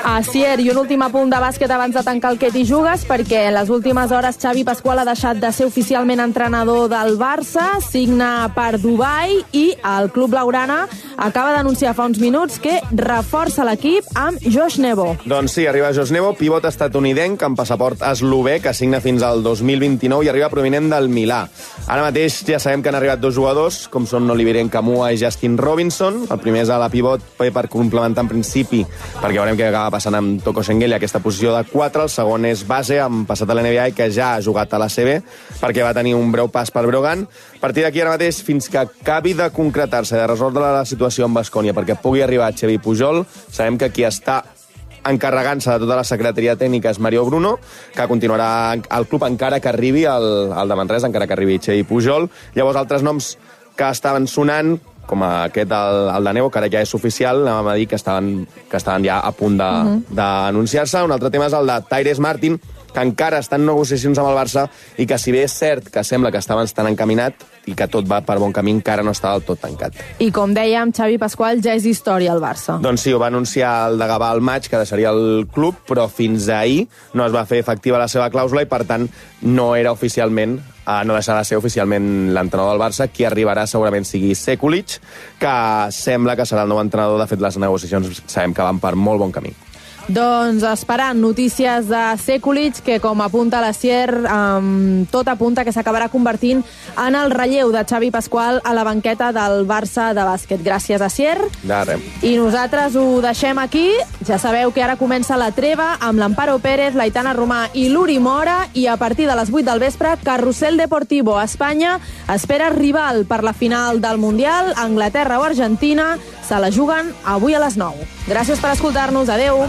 Asier, i un últim apunt de bàsquet abans de tancar el Que t'hi jugues, perquè en les últimes hores Xavi Pasqual ha deixat de ser oficialment entrenador del Barça, signa per Dubai i el club blaugrana acaba d'anunciar fa uns minuts que reforça l'equip amb Josh Nebo. Doncs sí, arriba Josh Nebo, pivot estatunidenc amb passaport eslové, que signa fins al 2029 i arriba provinent del Milà. Ara mateix ja sabem que han arribat dos jugadors, com són Olivier Nkamhoua i Justin Robinson. El primer és a la pivot per complementar en principi, perquè veurem què acaba passant amb Toko Shengheli, aquesta posició de 4. El segon és base, amb passat a la NBA i que ja ha jugat a la CB, perquè va tenir un breu pas per Breogán. A partir d'aquí ara mateix, fins que acabi de concretar-se, de resoldre la situació amb Baskonia, perquè pugui arribar Xavi Pujol, sabem que qui està encarregant-se de tota la secretaria tècnica és Mario Bruno, que continuarà al club encara que arribi el de Manresa, encara que arribi Xavi Pujol. Llavors, altres noms que estaven sonant, com aquest, el de Nebo, que ara ja és oficial, anàvem a dir que estaven ja a punt d'anunciar-se. Un altre tema és el de Tyrese Martin, que encara està en negociacions amb el Barça i que, si bé és cert que sembla que estava tan encaminat i que tot va per bon camí, encara no està del tot tancat. I com dèiem, Xavi Pasqual ja és història al Barça. Doncs sí, ho va anunciar el de Gavà al maig, que deixaria el club, però fins ahir no es va fer efectiva la seva clàusula i, per tant, no deixarà de ser oficialment l'entrenador del Barça. Qui arribarà segurament sigui Sekulic, que sembla que serà el nou entrenador. De fet, les negociacions sabem que van per molt bon camí. Doncs esperant notícies de Sekulic, que com apunta l'Asier, tot apunta que s'acabarà convertint en el relleu de Xavi Pasqual a la banqueta del Barça de bàsquet. Gràcies, Asier. De res. I nosaltres ho deixem aquí. Ja sabeu que ara comença la treva amb l'Amparo Pérez, l'Aitana Romà i l'Uri Mora, i a partir de les 8 del vespre, Carrusel Deportivo. Espanya espera rival per la final del Mundial, Anglaterra o Argentina. Se la juguen avui a les 9. Gràcies per escoltar-nos. Adeu.